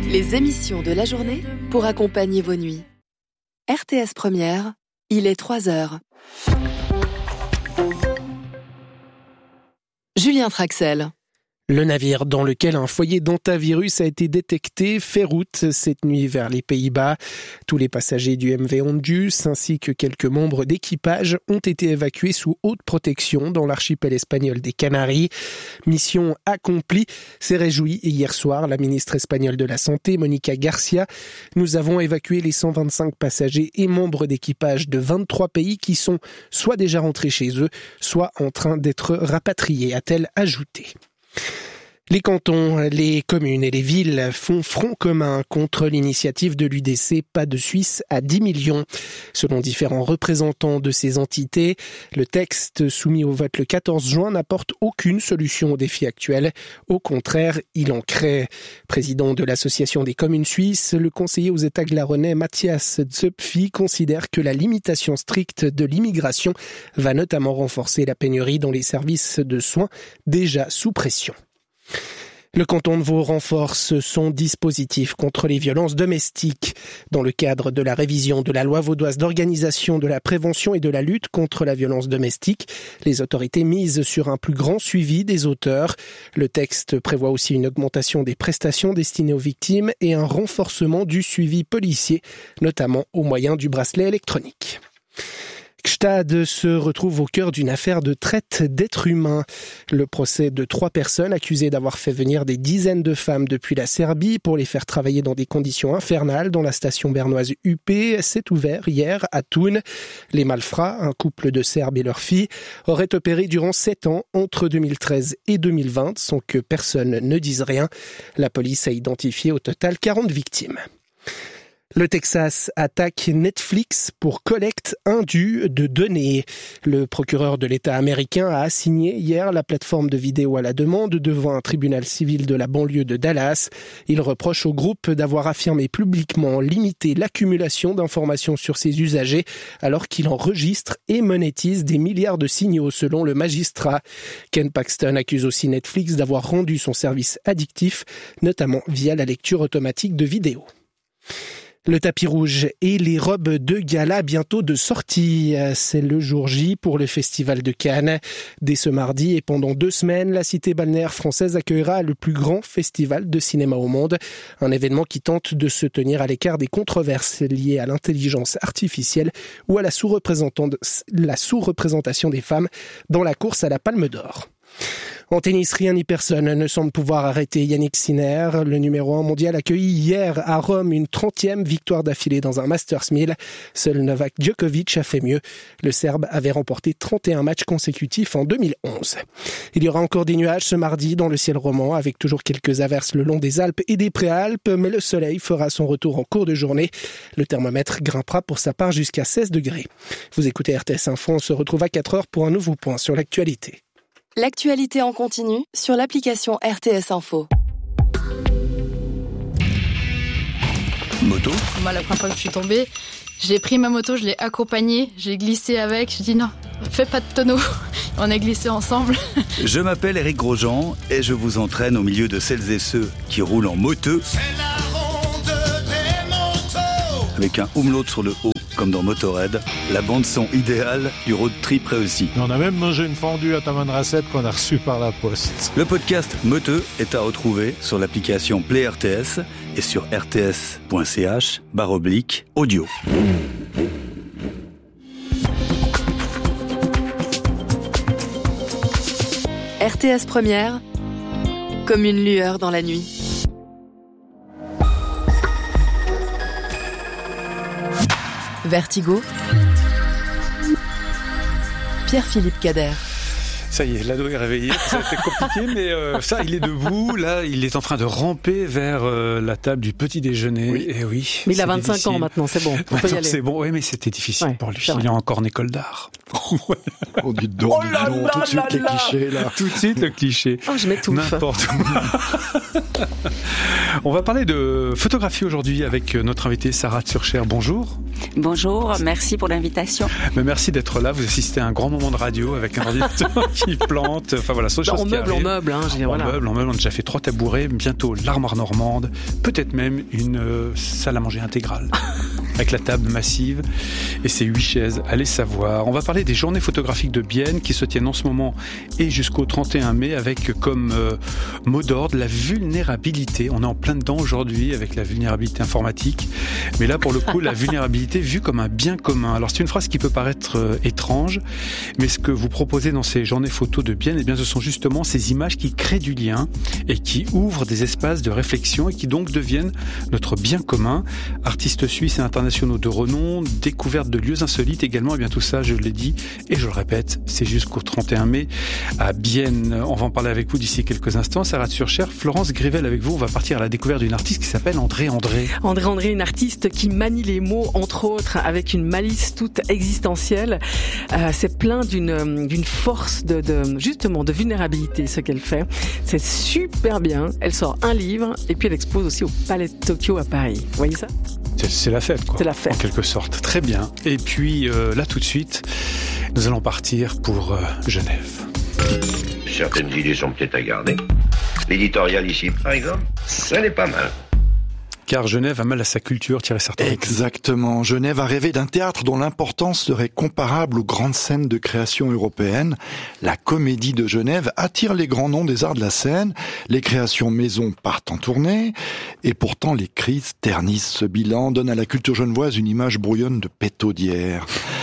Les émissions de la journée pour accompagner vos nuits. RTS Première, il est 3h. Julien Traxel. Le navire dans lequel un foyer d'hantavirus a été détecté fait route cette nuit vers les Pays-Bas. Tous les passagers du MV Ondius ainsi que quelques membres d'équipage ont été évacués sous haute protection dans l'archipel espagnol des Canaries. Mission accomplie, s'est réjouie hier soir la ministre espagnole de la Santé, Mónica García. Nous avons évacué les 125 passagers et membres d'équipage de 23 pays qui sont soit déjà rentrés chez eux, soit en train d'être rapatriés, a-t-elle ajouté. Les cantons, les communes et les villes font front commun contre l'initiative de l'UDC Pas de Suisse à 10 millions. Selon différents représentants de ces entités, le texte soumis au vote le 14 juin n'apporte aucune solution aux défis actuels. Au contraire, il en crée. Président de l'Association des communes suisses, le conseiller aux États glaronnais Matthias Zöpfi considère que la limitation stricte de l'immigration va notamment renforcer la pénurie dans les services de soins déjà sous pression. Le canton de Vaud renforce son dispositif contre les violences domestiques. Dans le cadre de la révision de la loi vaudoise d'organisation de la prévention et de la lutte contre la violence domestique, les autorités misent sur un plus grand suivi des auteurs. Le texte prévoit aussi une augmentation des prestations destinées aux victimes et un renforcement du suivi policier, notamment au moyen du bracelet électronique. Gstaad se retrouve au cœur d'une affaire de traite d'êtres humains. Le procès de 3 personnes accusées d'avoir fait venir des dizaines de femmes depuis la Serbie pour les faire travailler dans des conditions infernales dans la station bernoise UP s'est ouvert hier à Thun. Les malfrats, un couple de Serbes et leur fille, auraient opéré durant 7 ans entre 2013 et 2020 sans que personne ne dise rien. La police a identifié au total 40 victimes. Le Texas attaque Netflix pour collecte indue de données. Le procureur de l'État américain a assigné hier la plateforme de vidéo à la demande devant un tribunal civil de la banlieue de Dallas. Il reproche au groupe d'avoir affirmé publiquement limiter l'accumulation d'informations sur ses usagers alors qu'il enregistre et monétise des milliards de signaux selon le magistrat. Ken Paxton accuse aussi Netflix d'avoir rendu son service addictif, notamment via la lecture automatique de vidéos. Le tapis rouge et les robes de gala bientôt de sortie. C'est le jour J pour le Festival de Cannes. Dès ce mardi et pendant 2 semaines, la cité balnéaire française accueillera le plus grand festival de cinéma au monde. Un événement qui tente de se tenir à l'écart des controverses liées à l'intelligence artificielle ou à la sous-représentation des femmes dans la course à la Palme d'Or. En tennis, rien ni personne ne semble pouvoir arrêter Jannik Sinner. Le numéro 1 mondial accueilli hier à Rome une 30e victoire d'affilée dans un Masters 1000. Seul Novak Djokovic a fait mieux. Le Serbe avait remporté 31 matchs consécutifs en 2011. Il y aura encore des nuages ce mardi dans le ciel roman avec toujours quelques averses le long des Alpes et des Préalpes, mais le soleil fera son retour en cours de journée. Le thermomètre grimpera pour sa part jusqu'à 16 degrés. Vous écoutez RTS Info, on se retrouve à 4h pour un nouveau point sur l'actualité. L'actualité en continu sur l'application RTS Info. Moto. Moi, la première fois que je suis tombée, j'ai pris ma moto, je l'ai accompagnée, j'ai glissé avec, je dis non, fais pas de tonneau. On a glissé ensemble. Je m'appelle Eric Grosjean et je vous entraîne au milieu de celles et ceux qui roulent en moteux. C'est la ronde des motos. Avec un umlaut sur le haut. Comme dans Motorhead, la bande-son idéale du road trip réussi. On a même mangé une fondue à Taman Rasset qu'on a reçue par la poste. Le podcast Moteux est à retrouver sur l'application Play RTS et sur rts.ch/audio. RTS Première, comme une lueur dans la nuit. Vertigo, Pierre-Philippe Cader. Ça y est, l'ado est réveillé, ça a été compliqué, mais ça, il est debout, là, il est en train de ramper vers la table du petit déjeuner. Oui. Et oui. Mais il a 25 difficile. Ans maintenant, c'est bon, on peut y aller. C'est bon, oui, mais c'était difficile pour lui. Il est encore en école d'art. Oh, dites donc, tout de suite les clichés, là. Tout de suite le cliché. Oh, je m'étouffe. N'importe quoi. On va parler de photographie aujourd'hui avec notre invitée Sarah Tschurcher. Bonjour. Bonjour, merci pour l'invitation. Mais merci d'être là. Vous assistez à un grand moment de radio avec un ordinateur qui plante. Enfin voilà, c'est chose qui arrive. On meuble. On a déjà fait 3 tabourets, bientôt l'armoire normande, peut-être même une salle à manger intégrale. Avec la table massive et ses 8 chaises, allez savoir. On va parler des journées photographiques de Bienne qui se tiennent en ce moment et jusqu'au 31 mai avec comme mot d'ordre la vulnérabilité. On est en plein dedans aujourd'hui avec la vulnérabilité informatique, mais là pour le coup la vulnérabilité vue comme un bien commun. Alors c'est une phrase qui peut paraître étrange, mais ce que vous proposez dans ces journées photos de Bienne, eh bien ce sont justement ces images qui créent du lien et qui ouvrent des espaces de réflexion et qui donc deviennent notre bien commun. Artistes suisses et internationaux de renom, découverte de lieux insolites également, et bien tout ça, je l'ai dit et je le répète, c'est jusqu'au 31 mai à Bienne. On va en parler avec vous d'ici quelques instants. Sarah Tschurcher, Florence Grivel avec vous, on va partir à la découverte d'une artiste qui s'appelle André. André, une artiste qui manie les mots, entre autres, avec une malice toute existentielle. C'est plein d'une force justement de vulnérabilité, ce qu'elle fait. C'est super bien. Elle sort un livre et puis elle expose aussi au Palais de Tokyo à Paris. Vous voyez ça ? C'est la fête, quoi. C'est la fête. En quelque sorte. Très bien. Et puis, là, tout de suite, nous allons partir pour Genève. Certaines idées sont peut-être à garder. L'éditorial ici, par exemple, ça n'est pas mal. Car Genève a mal à sa culture, Thierry Sartori. Exactement. Genève a rêvé d'un théâtre dont l'importance serait comparable aux grandes scènes de création européenne. La Comédie de Genève attire les grands noms des arts de la scène. Les créations maison partent en tournée. Et pourtant, les crises ternissent ce bilan, donnent à la culture genevoise une image brouillonne de pétaudière.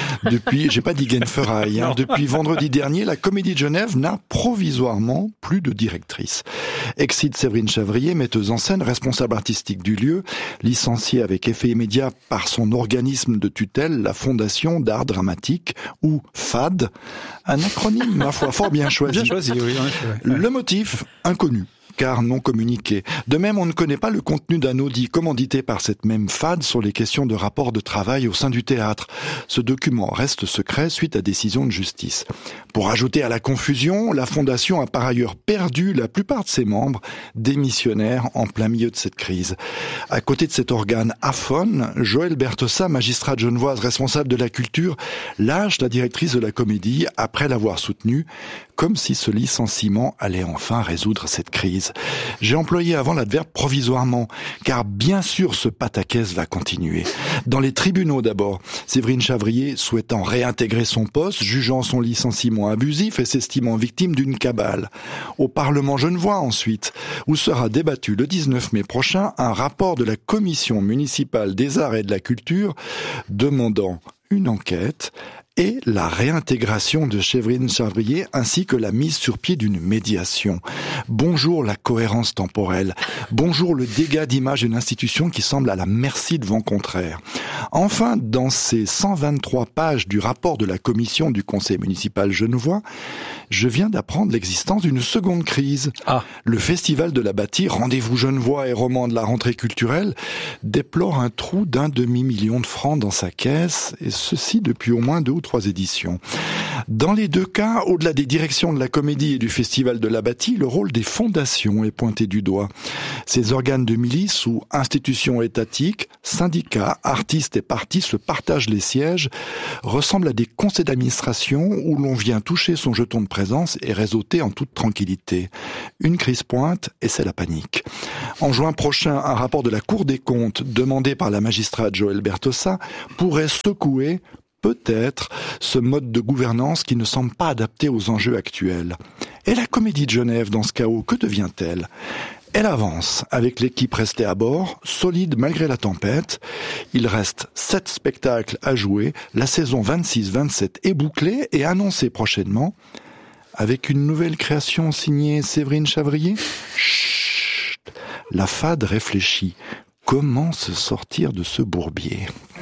J'ai pas dit Genferail, depuis vendredi dernier, la Comédie de Genève n'a provisoirement plus de directrice. Excite Séverine Chavrier, metteuse en scène, responsable artistique du lieu, licenciée avec effet immédiat par son organisme de tutelle, la Fondation d'art dramatique, ou FAD, un acronyme, ma foi, fort bien choisi. Bien choisi, oui. Le motif, inconnu, car non communiqué. De même, on ne connaît pas le contenu d'un audit commandité par cette même FAD sur les questions de rapport de travail au sein du théâtre. Ce document reste secret suite à décision de justice. Pour ajouter à la confusion, la Fondation a par ailleurs perdu la plupart de ses membres, démissionnaires en plein milieu de cette crise. À côté de cet organe aphone, Joëlle Bertossa, magistrate genevoise responsable de la culture, lâche la directrice de la Comédie après l'avoir soutenue, comme si ce licenciement allait enfin résoudre cette crise. J'ai employé avant l'adverbe provisoirement, car bien sûr ce pataquès va continuer. Dans les tribunaux d'abord, Séverine Chavrier souhaitant réintégrer son poste, jugeant son licenciement abusif et s'estimant victime d'une cabale. Au Parlement genevois ensuite, où sera débattu le 19 mai prochain un rapport de la Commission municipale des arts et de la culture demandant une enquête et la réintégration de Séverine Chavrier ainsi que la mise sur pied d'une médiation. Bonjour la cohérence temporelle. Bonjour le dégât d'image d'une institution qui semble à la merci de vent contraire. Enfin, dans ces 123 pages du rapport de la commission du conseil municipal genevois, je viens d'apprendre l'existence d'une seconde crise. Le festival de la Bâtie, rendez-vous genevois et roman de la rentrée culturelle, déplore un trou d'1 demi-million de francs dans sa caisse, et ceci depuis au moins 2 ou 3 éditions. Dans les 2 cas, au-delà des directions de la Comédie et du Festival de la Bâtie, le rôle des fondations est pointé du doigt. Ces organes de milice ou institutions étatiques, syndicats, artistes et partis se partagent les sièges, ressemblent à des conseils d'administration où l'on vient toucher son jeton de présence et réseauter en toute tranquillité. Une crise pointe et c'est la panique. En juin prochain, un rapport de la Cour des comptes demandé par la magistrate Joëlle Bertossa pourrait secouer peut-être ce mode de gouvernance qui ne semble pas adapté aux enjeux actuels. Et la Comédie de Genève, dans ce chaos, que devient-elle ? Elle avance avec l'équipe restée à bord, solide malgré la tempête. Il reste 7 spectacles à jouer. La saison 26-27 est bouclée et annoncée prochainement avec une nouvelle création signée Séverine Chavrier. Chut, la FAD réfléchit. Comment se sortir de ce bourbier ?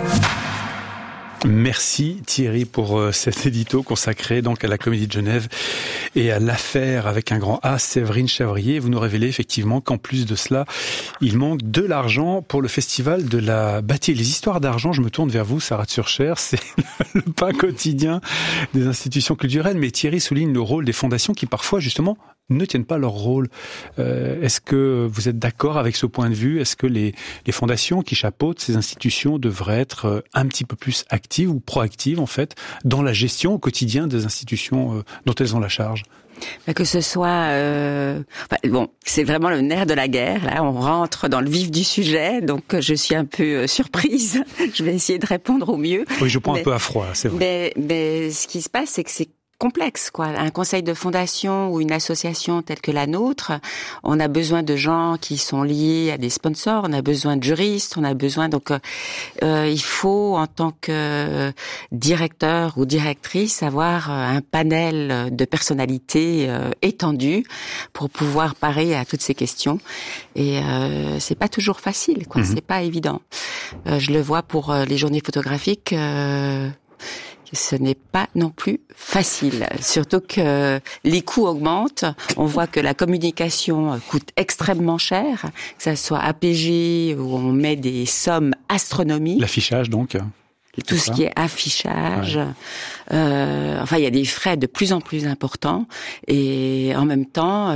Merci Thierry pour cet édito consacré donc à la Comédie de Genève et à l'affaire avec un grand A, Séverine Chavrier. Vous nous révélez effectivement qu'en plus de cela, il manque de l'argent pour le festival de la Bâtie. Les histoires d'argent, je me tourne vers vous, Sarah Tschurcher, c'est le pain quotidien des institutions culturelles. Mais Thierry souligne le rôle des fondations qui parfois justement ne tiennent pas leur rôle. Est-ce que vous êtes d'accord avec ce point de vue? Est-ce que les fondations qui chapeautent ces institutions devraient être un petit peu plus actives ou proactives, en fait, dans la gestion au quotidien des institutions dont elles ont la charge? Que ce soit... c'est vraiment le nerf de la guerre. Là, on rentre dans le vif du sujet, donc je suis un peu surprise. Je vais essayer de répondre au mieux. Oui, je prends un peu à froid, c'est vrai. Mais ce qui se passe, c'est que c'est complexe, quoi. Un conseil de fondation ou une association telle que la nôtre, on a besoin de gens qui sont liés à des sponsors, on a besoin de juristes, on a besoin... Donc, il faut, en tant que directeur ou directrice, avoir un panel de personnalités étendu pour pouvoir parer à toutes ces questions. Et c'est pas toujours facile, quoi. C'est pas évident. Je le vois pour les journées photographiques... ce n'est pas non plus facile. Surtout que les coûts augmentent. On voit que la communication coûte extrêmement cher, que ça soit APG où on met des sommes astronomiques. L'affichage, donc. Tout ce qui est affichage. Ouais. Il y a des frais de plus en plus importants. Et en même temps,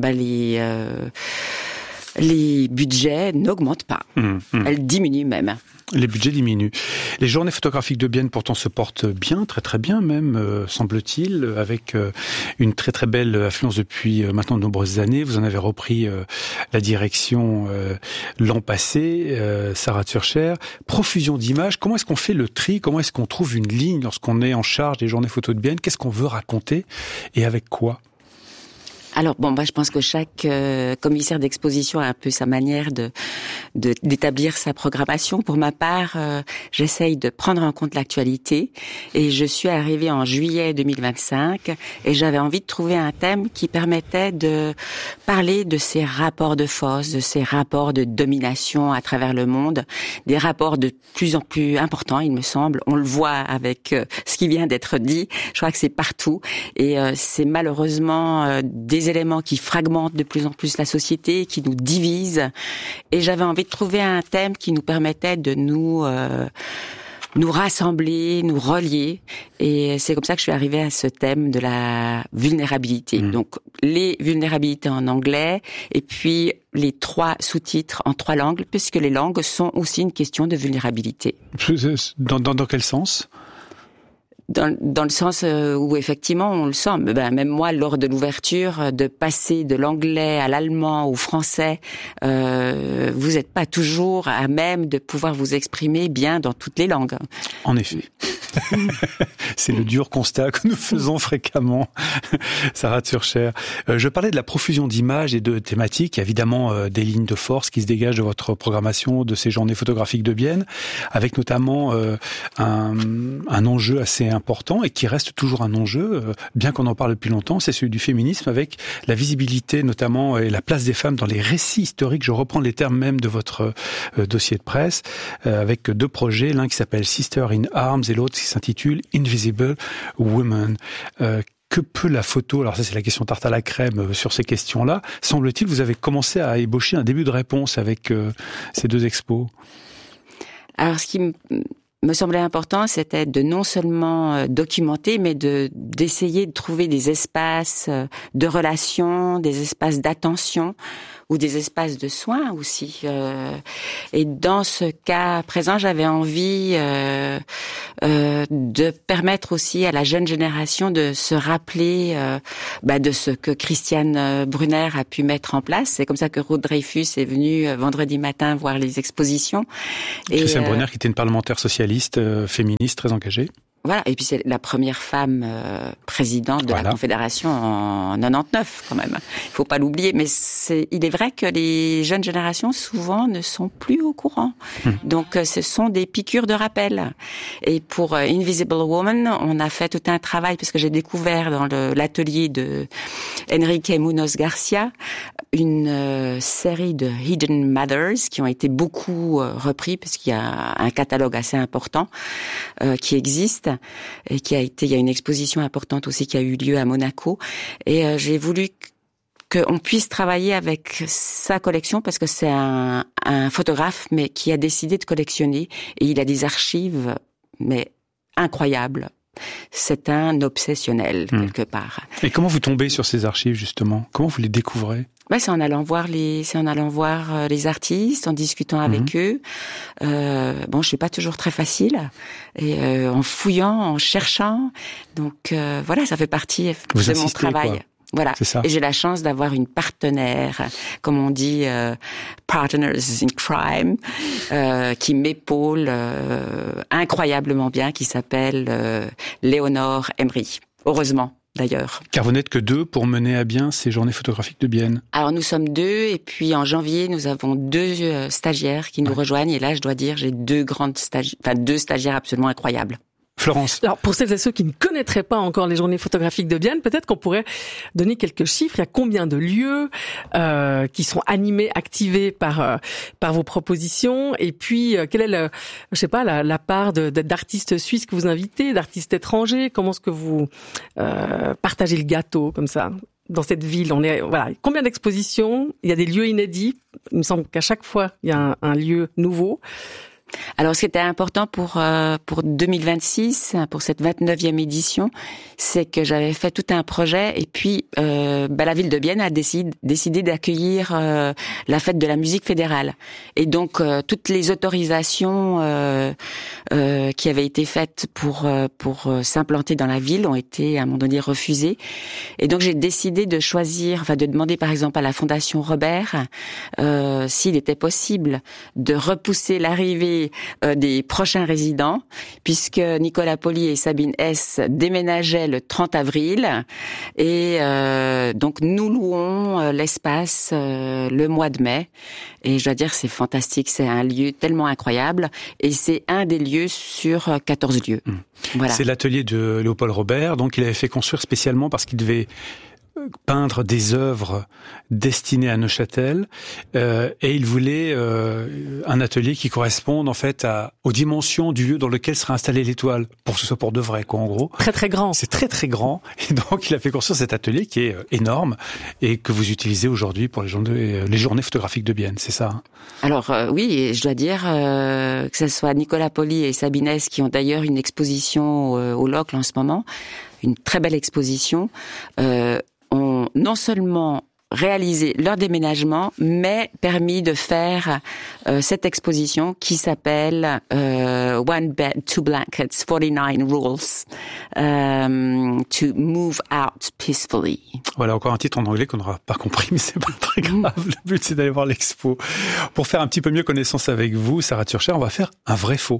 les budgets n'augmentent pas. Elles diminuent même. Les budgets diminuent. Les journées photographiques de Bienne, pourtant, se portent bien, très très bien même, semble-t-il, avec une très très belle affluence depuis maintenant de nombreuses années. Vous en avez repris la direction l'an passé, Sarah Turcher. Profusion d'images. Comment est-ce qu'on fait le tri? Comment est-ce qu'on trouve une ligne lorsqu'on est en charge des journées photos de Bienne? Qu'est-ce qu'on veut raconter et avec quoi? Alors je pense que chaque commissaire d'exposition a un peu sa manière d'établir sa programmation. Pour ma part, j'essaye de prendre en compte l'actualité et je suis arrivée en juillet 2025 et j'avais envie de trouver un thème qui permettait de parler de ces rapports de force, de ces rapports de domination à travers le monde, des rapports de plus en plus importants, il me semble. On le voit avec ce qui vient d'être dit. Je crois que c'est partout et c'est malheureusement des éléments qui fragmentent de plus en plus la société, qui nous divisent. Et j'avais envie de trouver un thème qui nous permettait de nous rassembler, nous relier. Et c'est comme ça que je suis arrivée à ce thème de la vulnérabilité. Donc, les vulnérabilités en anglais, et puis les 3 sous-titres en 3 langues, puisque les langues sont aussi une question de vulnérabilité. Dans quel sens ? Dans le sens où effectivement on le sent. Même moi, lors de l'ouverture, de passer de l'anglais à l'allemand au français, vous n'êtes pas toujours à même de pouvoir vous exprimer bien dans toutes les langues. En effet. C'est le dur constat que nous faisons fréquemment, Sarah Turcher. Je parlais de la profusion d'images et de thématiques, évidemment des lignes de force qui se dégagent de votre programmation de ces journées photographiques de Bienne, avec notamment un enjeu assez important et qui reste toujours un enjeu, bien qu'on en parle depuis longtemps, c'est celui du féminisme, avec la visibilité notamment et la place des femmes dans les récits historiques. Je reprends les termes même de votre dossier de presse, avec 2 projets, l'un qui s'appelle Sister in Arms et l'autre qui s'intitule Invisible Women. Que peut la photo? Alors ça, c'est la question tarte à la crème sur ces questions-là. Semble-t-il, vous avez commencé à ébaucher un début de réponse avec ces 2 expos. Alors, ce qui me semblait important, c'était de non seulement documenter, mais d'essayer de trouver des espaces de relation, des espaces d'attention ou des espaces de soins aussi. Et dans ce cas présent, j'avais envie de permettre aussi à la jeune génération de se rappeler de ce que Christiane Brunner a pu mettre en place. C'est comme ça que Ruth Dreyfus est venue vendredi matin voir les expositions. Christiane Brunner, qui était une parlementaire socialiste, féministe, très engagée. Voilà, et puis c'est la première femme présidente de la Confédération en 99 quand même. Il faut pas l'oublier, mais il est vrai que les jeunes générations souvent ne sont plus au courant. Donc ce sont des piqûres de rappel. Et pour Invisible Woman, on a fait tout un travail parce que j'ai découvert dans l'atelier de Enrique Munoz Garcia une série de Hidden Mothers qui ont été beaucoup repris parce qu'il y a un catalogue assez important qui existe. Et il y a une exposition importante aussi qui a eu lieu à Monaco. Et j'ai voulu qu'on puisse travailler avec sa collection parce que c'est un photographe mais qui a décidé de collectionner et il a des archives mais incroyables. C'est un obsessionnel, quelque part. Et comment vous tombez sur ces archives, justement? Comment vous les découvrez? C'est en allant voir les artistes, en discutant avec eux. Je suis pas toujours très facile, et en fouillant, en cherchant. Donc voilà, ça fait partie de mon travail. Quoi. Voilà. Et j'ai la chance d'avoir une partenaire, comme on dit, partners in crime, qui m'épaule incroyablement bien, qui s'appelle Léonore Emery. Heureusement. D'ailleurs. Car vous n'êtes que 2 pour mener à bien ces journées photographiques de Bienne. Alors nous sommes 2, et puis en janvier nous avons 2 stagiaires qui nous rejoignent, et là je dois dire j'ai 2 stagiaires absolument incroyables. Florence. Alors, pour celles et ceux qui ne connaîtraient pas encore les journées photographiques de Bienne, peut-être qu'on pourrait donner quelques chiffres. Il y a combien de lieux qui sont animés, activés par vos propositions? Et puis, quelle est la part d'artistes suisses que vous invitez, d'artistes étrangers? Comment est-ce que vous partagez le gâteau comme ça? Dans cette ville, combien d'expositions? Il y a des lieux inédits. Il me semble qu'à chaque fois, il y a un lieu nouveau. Alors, ce qui était important pour 2026, pour cette 29e édition, c'est que j'avais fait tout un projet, et puis la ville de Bienne a décidé d'accueillir la fête de la musique fédérale. Et donc toutes les autorisations qui avaient été faites pour s'implanter dans la ville ont été à un moment donné refusées. Et donc j'ai décidé de demander par exemple à la Fondation Robert s'il était possible de repousser l'arrivée des prochains résidents, puisque Nicolas Poli et Sabine S déménageaient le 30 avril, et donc nous louons l'espace le mois de mai, et je dois dire c'est fantastique, c'est un lieu tellement incroyable, et c'est un des lieux sur 14 lieux. Voilà. C'est l'atelier de Léopold Robert, donc il avait fait construire spécialement parce qu'il devait peindre des œuvres destinées à Neuchâtel, et il voulait un atelier qui corresponde en fait aux dimensions du lieu dans lequel sera installée l'étoile, pour que ce soit pour de vrai, quoi, en gros. Très très grand. C'est très très grand, et donc il a fait construire cet atelier qui est énorme et que vous utilisez aujourd'hui pour les journées photographiques de Bienne, c'est ça, hein? Alors oui, et je dois dire que ce soit Nicolas Poli et Sabine S qui ont d'ailleurs une exposition au Locle en ce moment, une très belle exposition. Ont non seulement réalisé leur déménagement, mais permis de faire cette exposition qui s'appelle One Bed, Two Blankets, 49 Rules to Move Out Peacefully. Voilà, encore un titre en anglais qu'on n'aura pas compris, mais c'est pas très grave. Le but, c'est d'aller voir l'expo. Pour faire un petit peu mieux connaissance avec vous, Sarah Turcher, on va faire un vrai faux.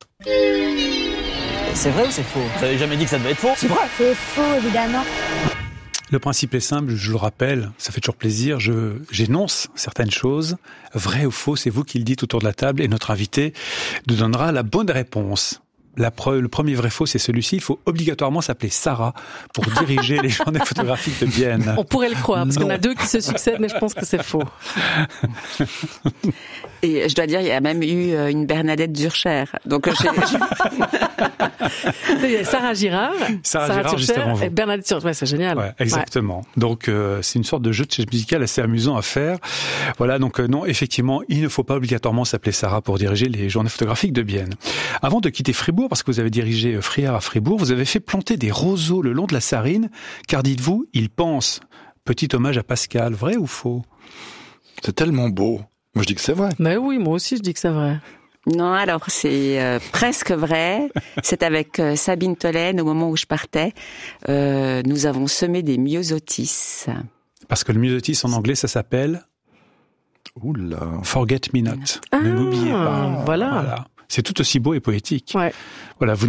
C'est vrai ou c'est faux? Vous n'avez jamais dit que ça devait être faux? C'est vrai. C'est faux, évidemment. Le principe est simple, je le rappelle, ça fait toujours plaisir, j'énonce certaines choses, vrai ou faux, c'est vous qui le dites autour de la table, et notre invité nous donnera la bonne réponse. Le premier vrai faux, c'est celui-ci, il faut obligatoirement s'appeler Sarah pour diriger les journées photographiques de Bienne. On pourrait le croire, parce qu'on a 2 qui se succèdent, mais je pense que c'est faux. Et je dois dire, il y a même eu une Bernadette Zurcher. Donc Sarah Girard. Sarah Girard, juste avant vous. Et Bernadette Zurcher, ouais, c'est génial. Ouais, exactement. Ouais. Donc c'est une sorte de jeu de chaise musicale assez amusant à faire. Voilà, donc non, effectivement, il ne faut pas obligatoirement s'appeler Sarah pour diriger les journées photographiques de Bienne. Avant de quitter Fribourg, parce que vous avez dirigé Frière à Fribourg, vous avez fait planter des roseaux le long de la Sarine, car dites-vous, il pense. Petit hommage à Pascal, vrai ou faux? C'est tellement beau. Moi, je dis que c'est vrai. Mais oui, moi aussi, je dis que c'est vrai. Non, alors c'est presque vrai. C'est avec Sabine Tolaine, au moment où je partais, nous avons semé des myosotis. Parce que le myosotis en anglais, ça s'appelle Oula. Forget Me Not. Ne m'oubliez pas. Voilà. C'est tout aussi beau et poétique. Ouais. Voilà, vous